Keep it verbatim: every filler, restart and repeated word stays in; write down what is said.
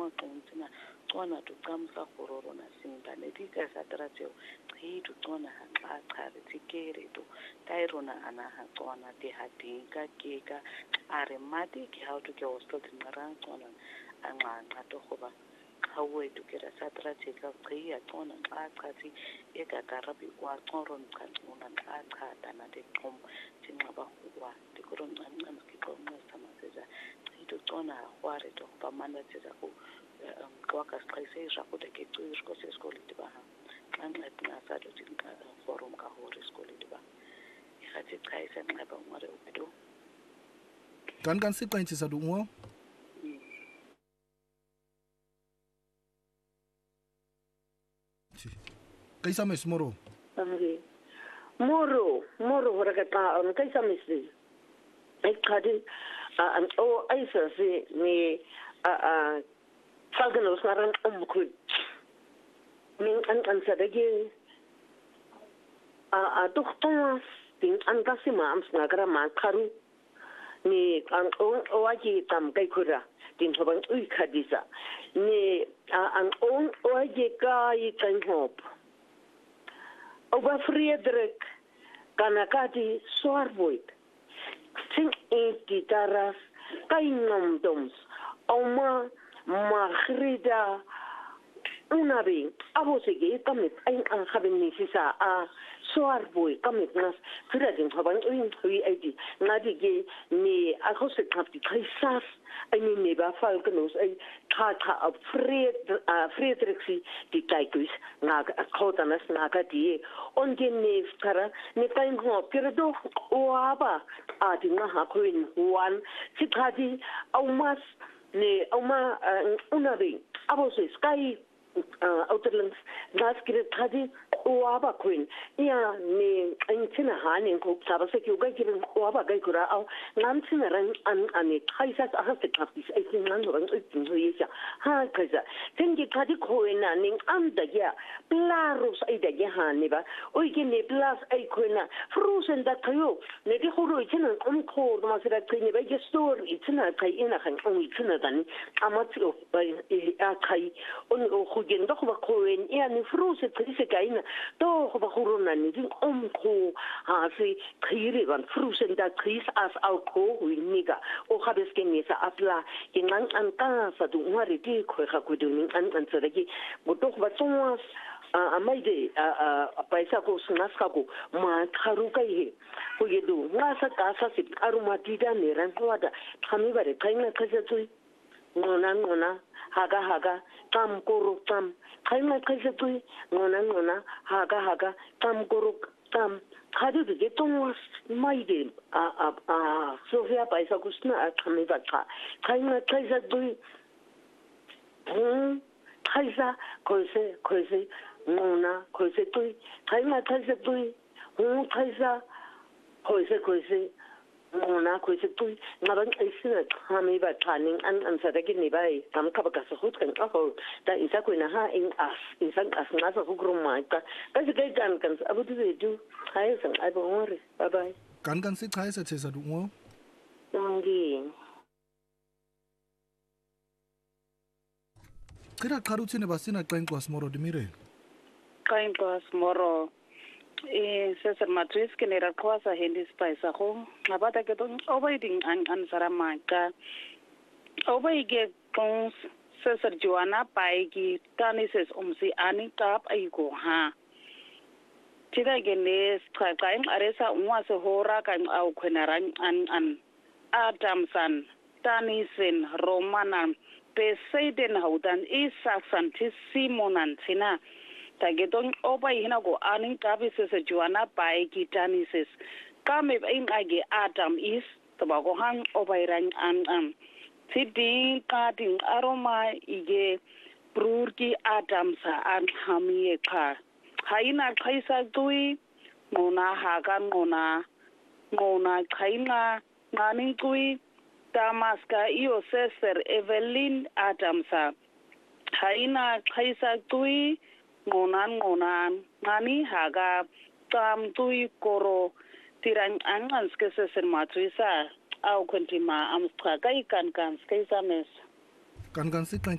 qintsina qona tuqamsa gororo na simba netika satrateo qitu qona hanqa qari tikere to tairona ana ha qona ti hadinka keka are mati ki how to go hospital ngarang qona anqa to khoba hawe to kera satratika qiya qona xa qathi ekagarabi kwa qoron qanquna xa xa dana de qom tinqaba kwa dikuron nqanqan kiqonqa samaseza qitu qona kware to pamanda tsa ku kwaka siqayise ishakude ke cishko sesikoliti ba nqanqetna sathi tinqa forum ka hori sikoliti ba ikhathi siqayise nqaba ngare ubedo kan kan siqayintse sa dungo kaisa mes moro amri moro moro hora ka ta on kaisa mes ai khadi an o aisa se ni a a falgano saran umku min an an sadage a a doktor din an kasima am snagra ma kharu ni an o o aji tam kai kura din thoban ui khadisa ni an on o aji kai kan hop over Friedrich kanakati Swarvoit sing in gitaras kainom doms oma Magrida una vez abo sege kamit ain an khabin ni sisa a Swarvoy kamit nas fredin haban uin hui aidi ngadi ge ni akho se kapti khaisas ai ni ne ba falkenos ai tha tha of Fred Friedrichsi di kaikus na khotanas na ka di on gen ne skara ne kain ho perdo oaba adi na ha kuin wan sikadi au mas ne uma una vez abo se sky outerlands naskire khadi oaba queen ya ne intina hanin ko sabase ki uga kirin oaba gai kura au namtina ran an ane khaisa a haste kapis ai tin nan ran itin hoyesa ha kaza tingi khadi koina ning am da ya plaros ai da ya ha ne ba oi ki ne plus ai koina frusen da kayo ne di khoro itina am ko ma sira kini ba ge store itina kai ina kan on itina dan amatro ba a kai on gen do ba koen ya ni fruse trise kaina do ba khuruna ni din om ko ha se khire ban fruse da kris as au ko niga o khabes ke ni sa apla ke ngang an ka sa du ngari ti kho kha ku du ni an an sa gi mo do ba twas a mai de a paisa ko snas ka ko ma kharu kai he ko ye du nga sa ka sa si aruma ti da ne ran ko da khami bare kaina khaja tu ngona ngona haga haga tam kuru tam kaina kaise tu ngona ngona haga haga tam kuru tam khadi de tongwas mai de a a a sofia paisa kusna a khami ba kha kaina kaise tu hm kaisa koise koise ngona koise tu kaina kaise tu hm kaisa koise koise ngona koise tu ngaban aisina khami ba planning an an sadagi ni bai kam ka ba ka sahut kan ako da isa ko na ha in as insan as na sa hukrum ma ka ka se kai kan kan abu tu du hai sang ai bo ngore bye bye kan kan se khai sa che sa du ngo ngi kira karutsine basina qain kwas moro dimire qain kwas moro eh sesa matriz ke nera kwasa hendi spice go ngabata ke don obaiding an an saramaka obaige tons sesa joana paigi tanises umsi ani tap ai go ha tida gene qaim aresa umwase hora kan au kwenaran an an adamsan tanisen romanan peseiden haudan isa santis simonan tina tageton oba hina go aning kabises juana pai kitanises kame in age adam is tabago hang oba ran an an tidin kadin aroma ige brurki adam sa an hamie ka haina kaisa tui ngona haga ngona ngona kaina ngani tui tamaska io seser evelyn adamsa haina kaisa tui ngonan ngonan ngani haga tam tui koro tirang angan skese sen matrisa au kontima am kai kan kan skesa mes kan kan si